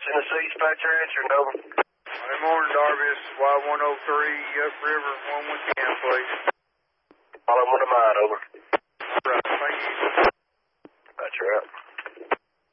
Tennessee, dispatcher answering, over. Good morning, Darby. This is Y103 Upriver 1110, please. All I want to mind, over.